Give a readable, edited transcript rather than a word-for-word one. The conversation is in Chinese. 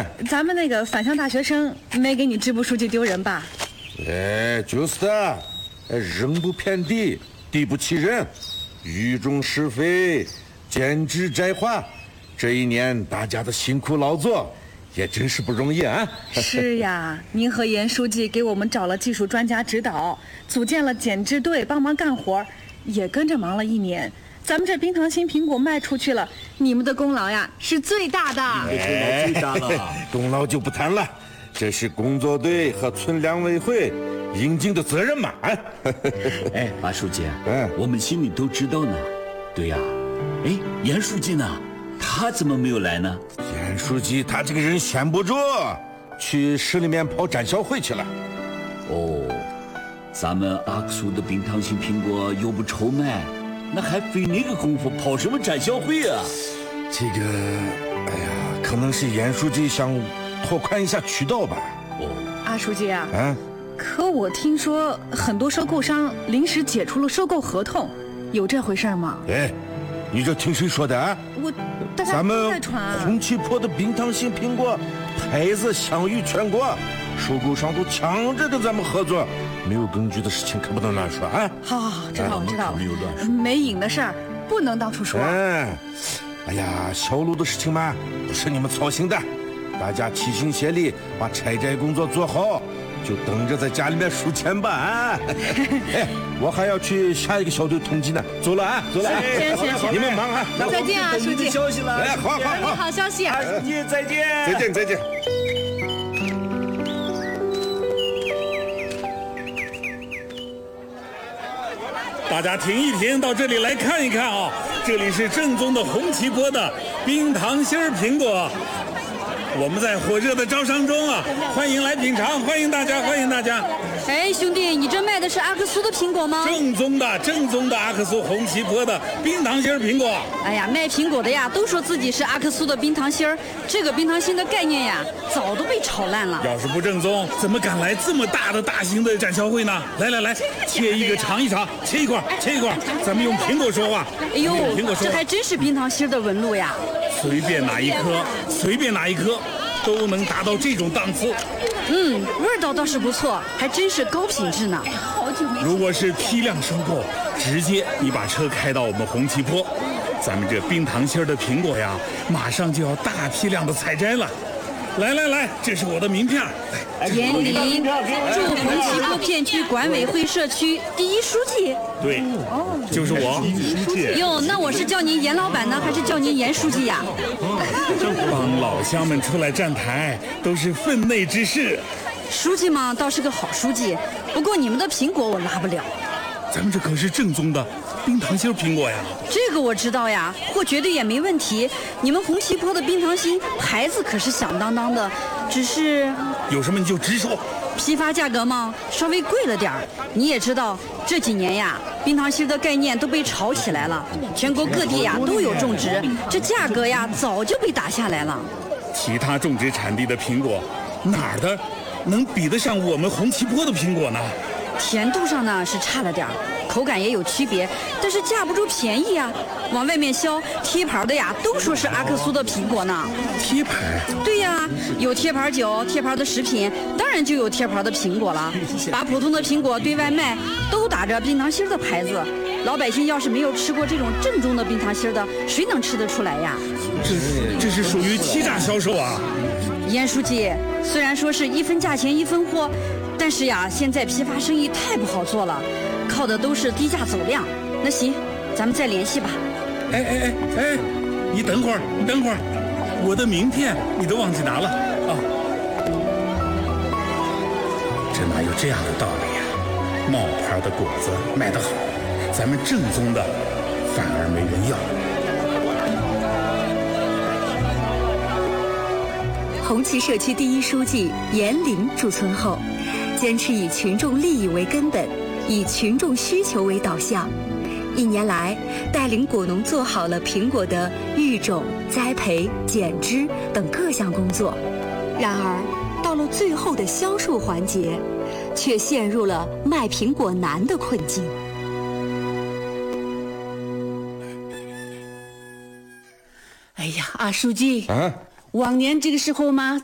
咱们那个返乡大学生没给你支部书记丢人吧？ 就是的，人不偏地，地不欺人，语重是非，简直摘化。这一年大家的辛苦劳作，也真是不容易啊！ 是呀，您和严书记给我们找了技术专家指导，组建了减脂队帮忙干活，也跟着忙了一年。咱们这冰糖心苹果卖出去了，你们的功劳呀是最大的。 最大了， 功劳就不谈了，这是工作队和村粮委会应尽的责任嘛。 哎，马书记，我们心里都知道呢。对呀，哎，严书记呢？他怎么没有来呢？ 严书记他这个人闲不住，去市里面跑展销会去了。 哦，咱们阿克苏的冰糖心苹果又不愁卖，那还费那个功夫跑什么展销会啊？ 这个，可能是严书记想拓宽一下渠道吧。 阿书记啊，可我听说很多收购商临时解除了收购合同，有这回事吗？ 你这听谁说的啊？咱们红旗坡的冰糖心苹果牌子享誉全国，收购商都抢着跟咱们合作，没有根据的事情可不能乱说啊！ 好，知道了，没影的事儿不能到处说。 销路的事情嘛，不是你们操心的，大家齐心协力把拆摘工作做好，就等着在家里面数钱吧啊！我还要去下一个小队统计呢，走了啊，走了。 行， 你们忙啊！ 再见啊，书记。 消息了。 好消息。 书记再见。 再见。 大家停一停，到这里来看一看啊！这里是正宗的红旗坡的冰糖心苹果。我们在火热的招商中啊，欢迎来品尝，欢迎大家。 哎，兄弟，你这卖的是阿克苏的苹果吗？ 正宗的阿克苏红旗坡的冰糖心苹果。 哎呀，卖苹果的呀，都说自己是阿克苏的冰糖心儿，这个冰糖心的概念呀，早都被炒烂了。 要是不正宗，怎么敢来这么大型的展销会呢？来，切一个尝一尝，切一块，咱们用苹果说话。 哎呦，这还真是冰糖心的纹路呀！ 随便哪一颗，都能达到这种档次。 味道倒是不错，还真是高品质呢。 如果是批量收购，直接你把车开到我们红旗坡，咱们这冰糖心的苹果呀，马上就要大批量的采摘了。来，这是我的名片。 严林，驻红旗坡片区管委会社区第一书记。 对，就是我。 哟，那我是叫您严老板呢，还是叫您严书记呀？ 帮老乡们出来站台，都是分内之事。 书记嘛，倒是个好书记，不过你们的苹果我拉不了。 咱们这可是正宗的冰糖心苹果呀！ 这个我知道呀，货绝对也没问题。你们红旗坡的冰糖心牌子可是响当当的，只是有什么你就直说。 批发价格嘛，稍微贵了点儿。你也知道，这几年呀，冰糖心的概念都被炒起来了，全国各地呀都有种植，这价格呀早就被打下来了。 其他种植产地的苹果，哪儿的能比得上我们红旗坡的苹果呢？ 甜度上呢是差了点儿，口感也有区别，但是架不住便宜啊。往外面销贴牌的呀，都说是阿克苏的苹果呢。 贴牌？ 对呀，有贴牌酒、贴牌的食品，当然就有贴牌的苹果了。把普通的苹果对外卖，都打着冰糖心的牌子。老百姓要是没有吃过这种正宗的冰糖心的，谁能吃得出来呀？ 这是属于欺诈销售啊！ 严书记，虽然说是一分价钱一分货，但是呀，现在批发生意太不好做了，靠的都是低价走量。那行，咱们再联系吧。 哎，你等会儿，我的名片你都忘记拿了啊！这哪有这样的道理呀？冒牌的果子卖得好，咱们正宗的反而没人要。 红旗社区第一书记严林驻村后，坚持以群众利益为根本，以群众需求为导向。1年来，带领果农做好了苹果的育种、栽培、剪枝等各项工作。然而，到了最后的销售环节，却陷入了卖苹果难的困境。 哎呀，阿书记，往年这个时候嘛，